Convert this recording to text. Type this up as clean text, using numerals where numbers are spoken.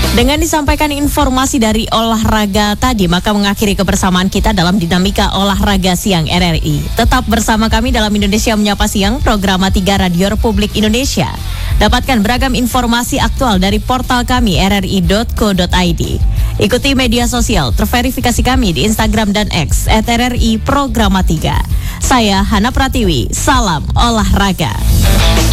Dengan disampaikan informasi dari olahraga tadi, maka mengakhiri kebersamaan kita dalam dinamika olahraga siang RRI. Tetap bersama kami dalam Indonesia Menyapa Siang, program 3 Radio Republik Indonesia. Dapatkan beragam informasi aktual dari portal kami rri.co.id. Ikuti media sosial terverifikasi kami di Instagram dan X @RRI Programa 3. Saya Hana Pratiwi, salam olahraga.